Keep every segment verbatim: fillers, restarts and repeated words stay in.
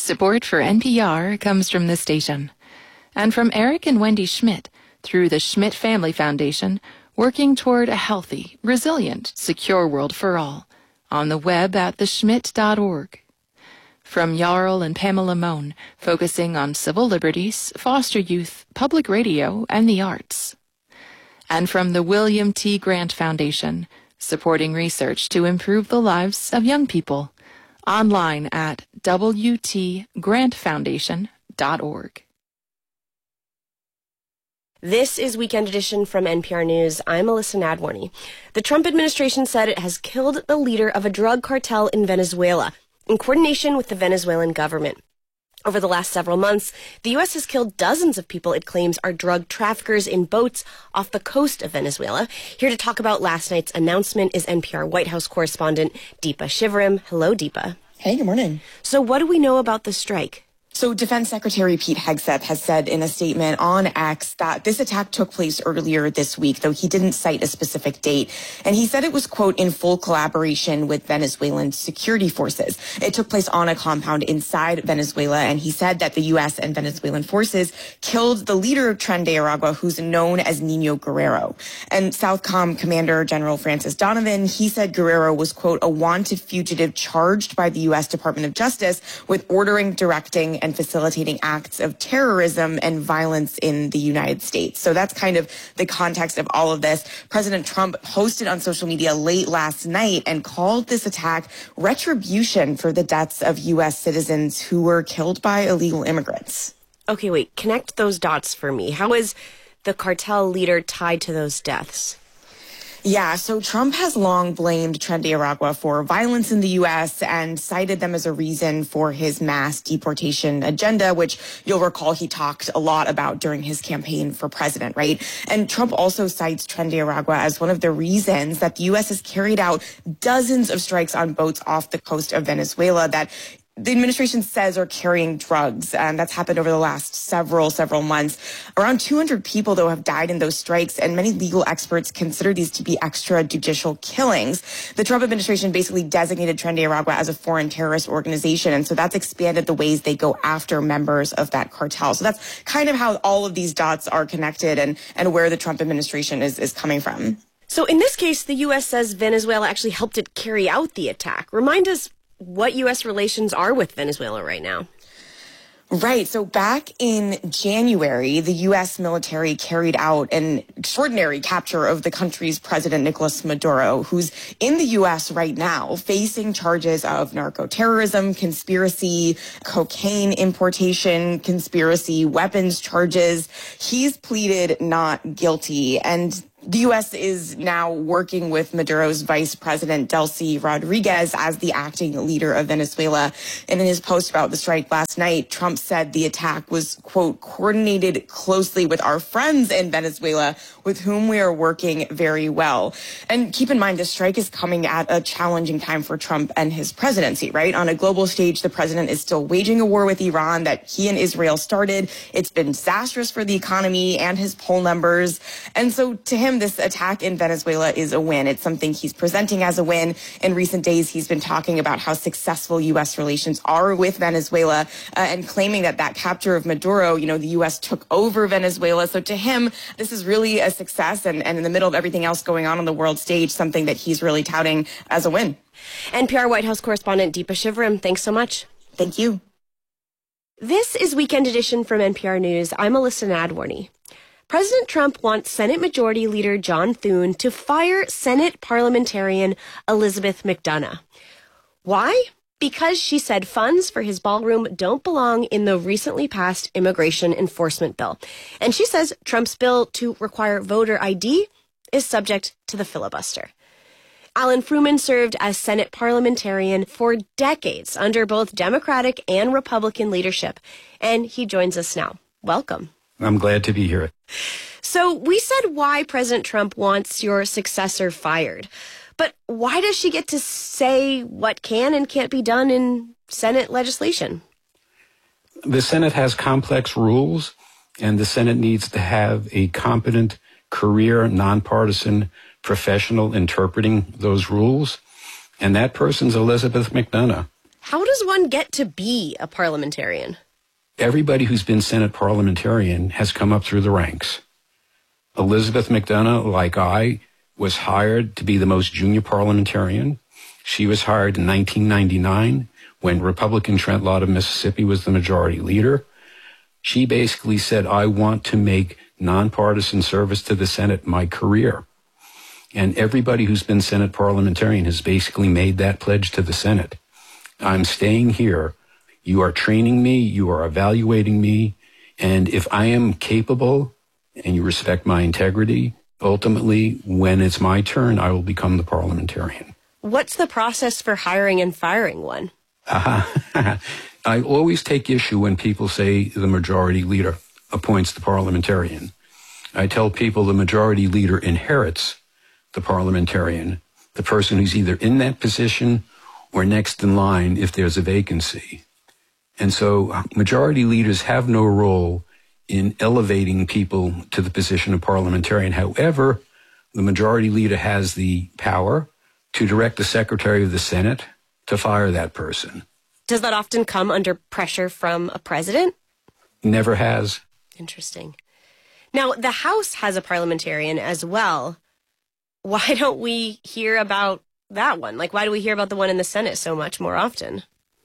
Support for N P R comes from this station and from Eric and Wendy Schmidt through the Schmidt Family Foundation, working toward a healthy, resilient, secure world for all on the web at the schmidt dot org. From Jarl and Pamela Mohn, focusing on civil liberties, foster youth, public radio, and the arts. And from the William T. Grant Foundation, supporting research to improve the lives of young people. Online at w t grant foundation dot org. This is Weekend Edition from N P R News. I'm Alyssa Nadworny. The Trump administration said it has killed the leader of a drug cartel in Venezuela in coordination with the Venezuelan government. Over the last several months, the U S has killed dozens of people it claims are drug traffickers in boats off the coast of Venezuela. Here to talk about last night's announcement is N P R White House correspondent Deepa Shivaram. Hello, Deepa. Hey, good morning. So what do we know about the strike? So Defense Secretary Pete Hegseth has said in a statement on X that this attack took place earlier this week, though he didn't cite a specific date. And he said it was, quote, in full collaboration with Venezuelan security forces. It took place on a compound inside Venezuela, and he said that the U S and Venezuelan forces killed the leader of Tren de Aragua, who's known as Nino Guerrero. And Southcom Commander General Francis Donovan, he said Guerrero was, quote, a wanted fugitive charged by the U S Department of Justice with ordering, directing, and facilitating acts of terrorism and violence in the United States. So that's kind of the context of all of this. President Trump posted on social media late last night and called this attack retribution for the deaths of U S citizens who were killed by illegal immigrants. Okay, wait, connect those dots for me. How is the cartel leader tied to those deaths? Yeah, so Trump has long blamed Tren de Aragua for violence in the U S and cited them as a reason for his mass deportation agenda, which you'll recall he talked a lot about during his campaign for president, right? And Trump also cites Tren de Aragua as one of the reasons that the U S has carried out dozens of strikes on boats off the coast of Venezuela that the administration says are carrying drugs, and that's happened over the last several, several months. Around two hundred people, though, have died in those strikes, and many legal experts consider these to be extrajudicial killings. The Trump administration basically designated Tren de Aragua as a foreign terrorist organization, and so that's expanded the ways they go after members of that cartel. So that's kind of how all of these dots are connected and, and where the Trump administration is, is coming from. So in this case, the U S says Venezuela actually helped it carry out the attack. Remind us what U S relations are with Venezuela right now. Right. So back in January, the U S military carried out an extraordinary capture of the country's president, Nicolas Maduro, who's in the U S right now facing charges of narco-terrorism, conspiracy, cocaine importation, conspiracy, weapons charges. He's pleaded not guilty, and the U S is now working with Maduro's vice president, Delcy Rodriguez, as the acting leader of Venezuela. And in his post about the strike last night, Trump said the attack was, quote, coordinated closely with our friends in Venezuela, with whom we are working very well. And keep in mind, the strike is coming at a challenging time for Trump and his presidency, right? On a global stage, the president is still waging a war with Iran that he and Israel started. It's been disastrous for the economy and his poll numbers. And so to him, this attack in Venezuela is a win. It's something he's presenting as a win. In recent days, he's been talking about how successful U S relations are with Venezuela uh, and claiming that that capture of Maduro, you know, the U S took over Venezuela. So to him, this is really a success, and, and in the middle of everything else going on on the world stage, something that he's really touting as a win. N P R White House correspondent Deepa Shivaram, thanks so much. Thank you. This is Weekend Edition from N P R News. I'm Alyssa Nadworny. President Trump wants Senate Majority Leader John Thune to fire Senate parliamentarian Elizabeth McDonough. Why? Because she said funds for his ballroom don't belong in the recently passed immigration enforcement bill. And she says Trump's bill to require voter I D is subject to the filibuster. Alan Fruman served as Senate parliamentarian for decades under both Democratic and Republican leadership, and he joins us now. Welcome. I'm glad to be here. So we said why President Trump wants your successor fired. But why does she get to say what can and can't be done in Senate legislation? The Senate has complex rules, and the Senate needs to have a competent, career, nonpartisan professional interpreting those rules. And that person's Elizabeth McDonough. How does one get to be a parliamentarian? Everybody who's been Senate parliamentarian has come up through the ranks. Elizabeth McDonough, like I, was hired to be the most junior parliamentarian. She was hired in nineteen ninety-nine when Republican Trent Lott of Mississippi was the majority leader. She basically said, I want to make nonpartisan service to the Senate my career. And everybody who's been Senate parliamentarian has basically made that pledge to the Senate. I'm staying here. You are training me. You are evaluating me. And if I am capable and you respect my integrity, ultimately, when it's my turn, I will become the parliamentarian. What's the process for hiring and firing one? Uh, I always take issue when people say the majority leader appoints the parliamentarian. I tell people the majority leader inherits the parliamentarian, the person who's either in that position or next in line if there's a vacancy. And so majority leaders have no role in elevating people to the position of parliamentarian. However, the majority leader has the power to direct the Secretary of the Senate to fire that person. Does that often come under pressure from a president? Never has. Interesting. Now, the House has a parliamentarian as well. Why don't we hear about that one? Like, why do we hear about the one in the Senate so much more often?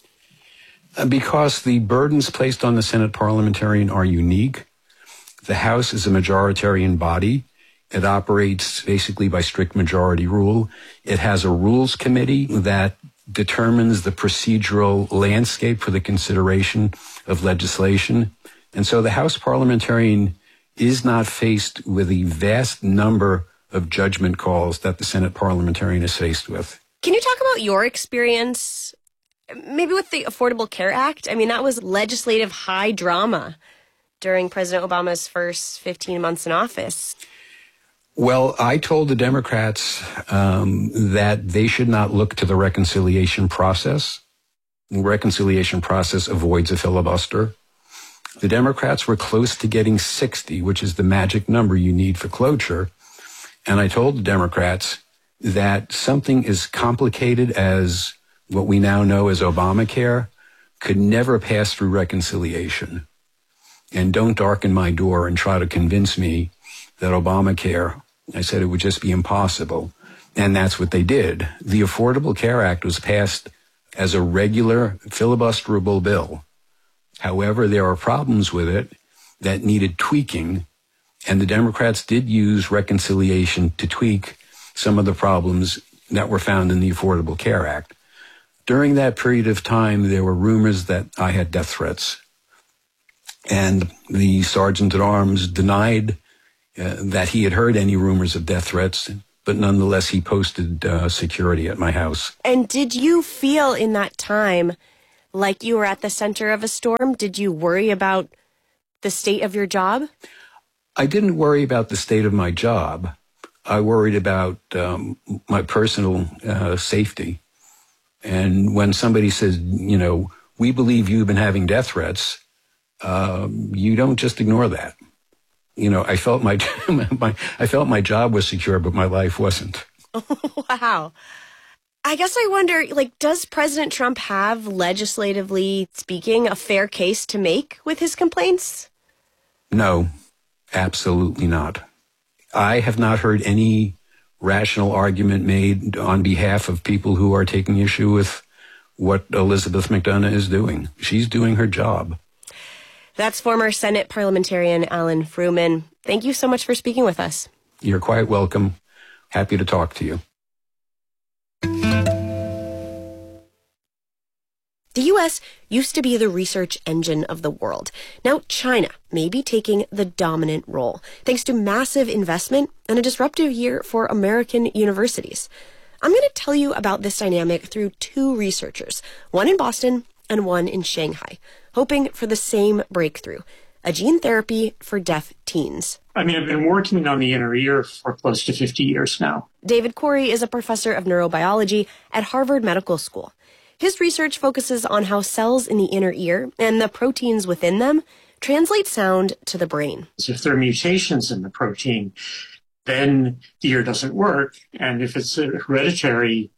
Because the burdens placed on the Senate parliamentarian are unique. The House is a majoritarian body. It operates basically by strict majority rule. It has a rules committee that determines the procedural landscape for the consideration of legislation. And so the House parliamentarian is not faced with a vast number of judgment calls that the Senate parliamentarian is faced with. Can you talk about your experience, maybe with the Affordable Care Act? I mean, that was legislative high drama during President Obama's first fifteen months in office. Well, I told the Democrats um, that they should not look to the reconciliation process. The reconciliation process avoids a filibuster. The Democrats were close to getting sixty, which is the magic number you need for cloture. And I told the Democrats that something as complicated as what we now know as Obamacare could never pass through reconciliation. And don't darken my door and try to convince me that Obamacare, I said it would just be impossible. And that's what they did. The Affordable Care Act was passed as a regular filibusterable bill. However, there are problems with it that needed tweaking. And the Democrats did use reconciliation to tweak some of the problems that were found in the Affordable Care Act. During that period of time, there were rumors that I had death threats. And the sergeant at arms denied uh, that he had heard any rumors of death threats, but nonetheless, he posted uh, security at my house. And did you feel in that time like you were at the center of a storm? Did you worry about the state of your job? I didn't worry about the state of my job. I worried about um, my personal uh, safety. And when somebody says, you know, we believe you've been having death threats, uh, you don't just ignore that. You know, I felt my, my I felt my job was secure, but my life wasn't. Wow. I guess I wonder, like, does President Trump have, legislatively speaking, a fair case to make with his complaints? No. Absolutely not. I have not heard any rational argument made on behalf of people who are taking issue with what Elizabeth McDonough is doing. She's doing her job. That's former Senate parliamentarian Alan Frumin. Thank you so much for speaking with us. You're quite welcome. Happy to talk to you. The U S used to be the research engine of the world. Now China may be taking the dominant role, thanks to massive investment and a disruptive year for American universities. I'm going to tell you about this dynamic through two researchers, one in Boston and one in Shanghai, hoping for the same breakthrough, a gene therapy for deaf teens. I mean, I've been working on the inner ear for close to fifty years now. David Corey is a professor of neurobiology at Harvard Medical School. His research focuses on how cells in the inner ear and the proteins within them translate sound to the brain. So if there are mutations in the protein, then the ear doesn't work. And if it's a hereditary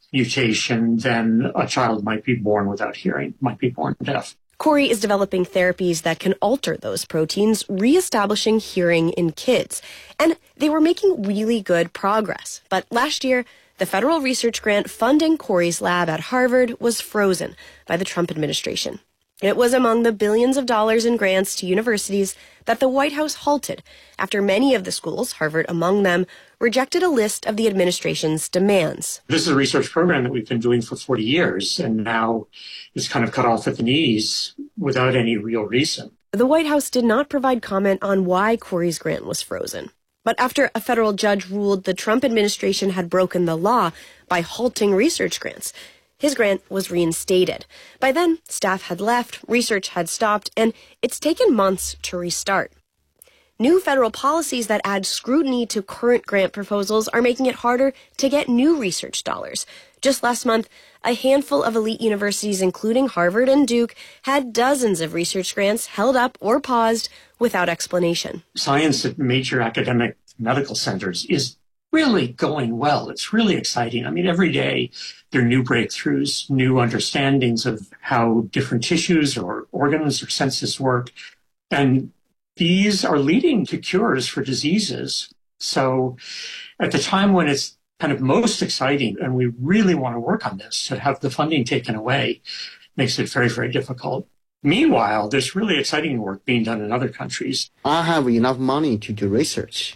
mutation, then a child might be born without hearing, might be born deaf. Corey is developing therapies that can alter those proteins, reestablishing hearing in kids. And they were making really good progress. But last year, the federal research grant funding Corey's lab at Harvard was frozen by the Trump administration. It was among the billions of dollars in grants to universities that the White House halted after many of the schools, Harvard among them, rejected a list of the administration's demands. This is a research program that we've been doing for forty years, and now it's kind of cut off at the knees without any real reason. The White House did not provide comment on why Corey's grant was frozen. But after a federal judge ruled the Trump administration had broken the law by halting research grants, his grant was reinstated. By then, staff had left, research had stopped, and it's taken months to restart. New federal policies that add scrutiny to current grant proposals are making it harder to get new research dollars. Just last month, a handful of elite universities, including Harvard and Duke, had dozens of research grants held up or paused without explanation. Science at major academic medical centers is really going well. It's really exciting. I mean, every day there are new breakthroughs, new understandings of how different tissues or organs or senses work. And these are leading to cures for diseases. So at the time when it's kind of most exciting and we really want to work on this, to have the funding taken away makes it very, very difficult. Meanwhile, there's really exciting work being done in other countries. I have enough money to do research.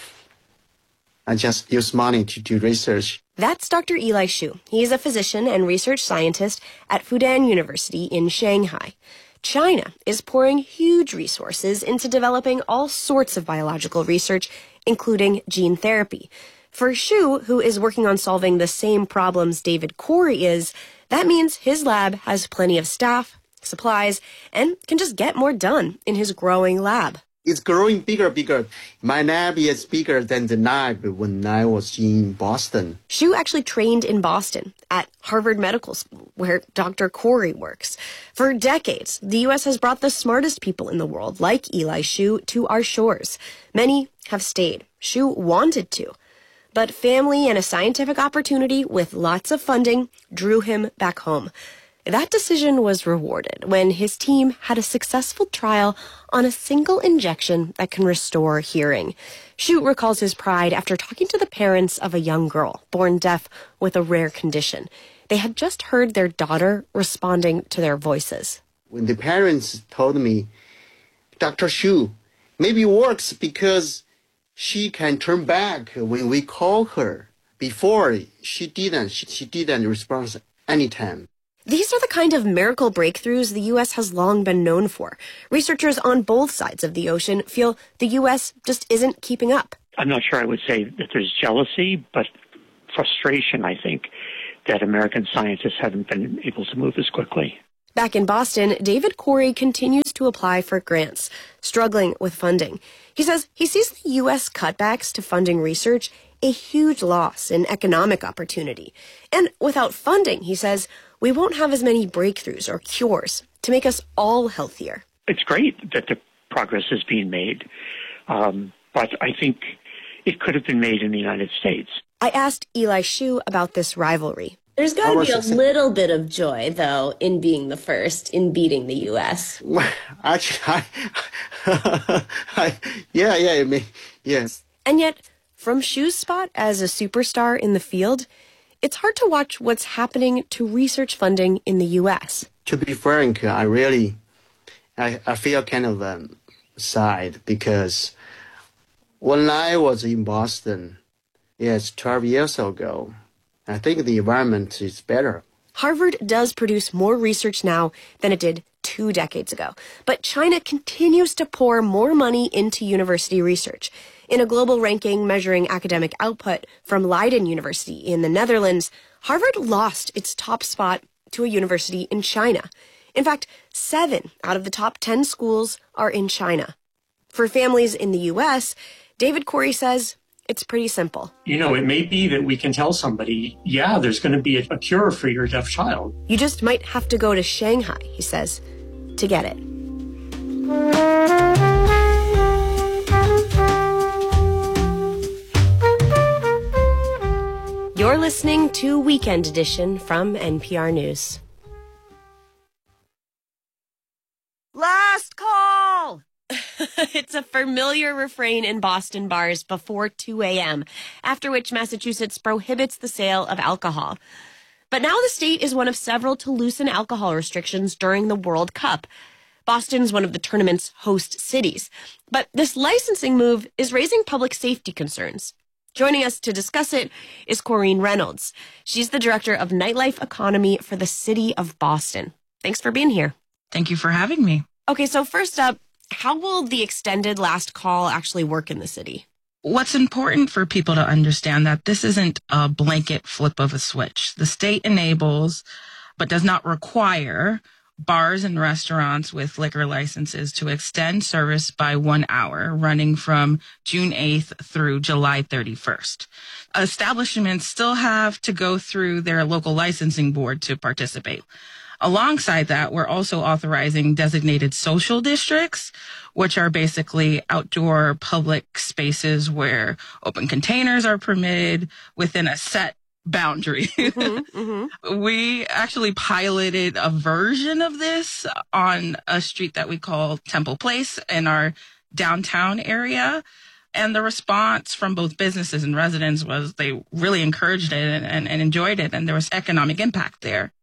I just use money to do research. That's Doctor Eli Xu. He's a physician and research scientist at Fudan University in Shanghai. China is pouring huge resources into developing all sorts of biological research, including gene therapy. For Xu, who is working on solving the same problems David Corey is, that means his lab has plenty of staff, supplies, and can just get more done in his growing lab. It's growing bigger, bigger. My lab is bigger than the lab when I was in Boston. Xu actually trained in Boston at Harvard Medical School, where Doctor Corey works. For decades, the U S has brought the smartest people in the world, like Eli Xu, to our shores. Many have stayed. Xu wanted to. But family and a scientific opportunity with lots of funding drew him back home. That decision was rewarded when his team had a successful trial on a single injection that can restore hearing. Xu recalls his pride after talking to the parents of a young girl born deaf with a rare condition. They had just heard their daughter responding to their voices. When the parents told me, Doctor Xu, maybe it works because she can turn back when we call her. Before, she didn't. She, she didn't respond anytime. These are the kind of miracle breakthroughs the U S has long been known for. Researchers on both sides of the ocean feel the U S just isn't keeping up. I'm not sure I would say that there's jealousy, but frustration, I think, that American scientists haven't been able to move as quickly. Back in Boston, David Corey continues to apply for grants, struggling with funding. He says he sees the U S cutbacks to funding research a huge loss in economic opportunity. And without funding, he says, we won't have as many breakthroughs or cures to make us all healthier. It's great that the progress is being made, um, but I think it could have been made in the United States. I asked Eli Xu about this rivalry. There's got to be a little bit of joy, though, in being the first, in beating the U S. Well, actually, I, I, yeah, yeah, I mean, yes. And yet, from Xu's spot as a superstar in the field, it's hard to watch what's happening to research funding in the U S. To be frank, I really, I, I feel kind of um, sad because when I was in Boston, yes, twelve years ago, I think the environment is better. Harvard does produce more research now than it did two decades ago, but China continues to pour more money into university research. In a global ranking measuring academic output from Leiden University in the Netherlands, Harvard lost its top spot to a university in China. In fact, seven out of the top ten schools are in China. For families in the U S, David Corey says it's pretty simple. You know, it may be that we can tell somebody, yeah, there's going to be a, a cure for your deaf child. You just might have to go to Shanghai, he says, to get it. You're listening to Weekend Edition from N P R News. Last call! It's a familiar refrain in Boston bars before two a.m., after which Massachusetts prohibits the sale of alcohol. But now the state is one of several to loosen alcohol restrictions during the World Cup. Boston's one of the tournament's host cities. But this licensing move is raising public safety concerns. Joining us to discuss it is Corrine Reynolds. She's the director of nightlife economy for the city of Boston. Thanks for being here. Thank you for having me. Okay, so first up, how will the extended last call actually work in the city? What's important for people to understand that this isn't a blanket flip of a switch. The state enables, but does not require, bars and restaurants with liquor licenses to extend service by one hour, running from June eighth through July thirty-first. Establishments still have to go through their local licensing board to participate. Alongside that, we're also authorizing designated social districts, which are basically outdoor public spaces where open containers are permitted within a set boundary. Mm-hmm, mm-hmm. We actually piloted a version of this on a street that we call Temple Place in our downtown area. And the response from both businesses and residents was they really encouraged it and, and, and enjoyed it. And there was economic impact there.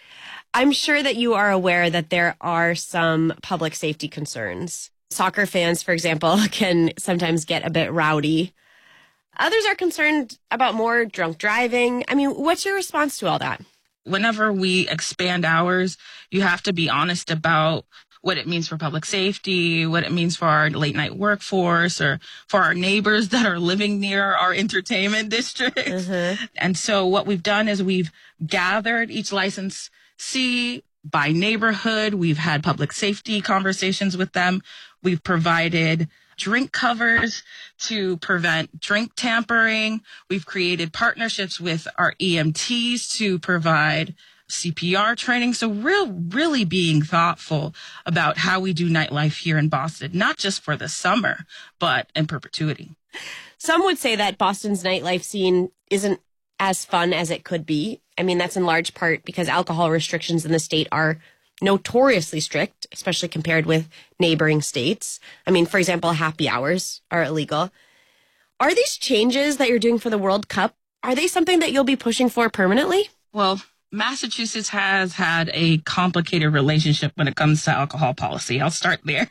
I'm sure that you are aware that there are some public safety concerns. Soccer fans, for example, can sometimes get a bit rowdy. Others are concerned about more drunk driving. I mean, what's your response to all that? Whenever we expand hours, you have to be honest about what it means for public safety, what it means for our late night workforce, or for our neighbors that are living near our entertainment districts. Mm-hmm. And so what we've done is we've gathered each license See, by neighborhood, we've had public safety conversations with them. We've provided drink covers to prevent drink tampering. We've created partnerships with our E M Ts to provide C P R training. So real, really being thoughtful about how we do nightlife here in Boston, not just for the summer, but in perpetuity. Some would say that Boston's nightlife scene isn't as fun as it could be. I mean, that's in large part because alcohol restrictions in the state are notoriously strict, especially compared with neighboring states. I mean, for example, happy hours are illegal. Are these changes that you're doing for the World Cup, are they something that you'll be pushing for permanently? Well, Massachusetts has had a complicated relationship when it comes to alcohol policy. I'll start there.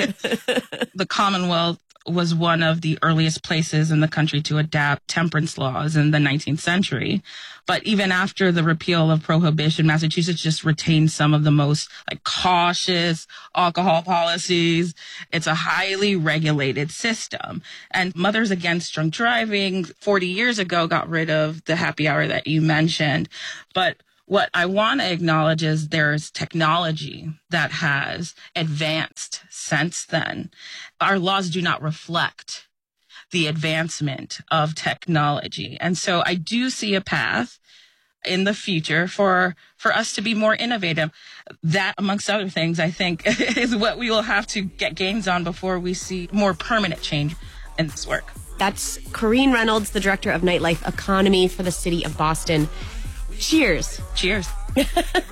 The Commonwealth was one of the earliest places in the country to adapt temperance laws in the nineteenth century. But even after the repeal of prohibition, Massachusetts just retained some of the most like cautious alcohol policies. It's a highly regulated system. And Mothers Against Drunk Driving forty years ago got rid of the happy hour that you mentioned. But what I want to acknowledge is there's technology that has advanced since then. Our laws do not reflect the advancement of technology. And so I do see a path in the future for for us to be more innovative. That, amongst other things, I think is what we will have to get gains on before we see more permanent change in this work. That's Corrine Reynolds, the director of nightlife economy for the city of Boston. Cheers. Cheers.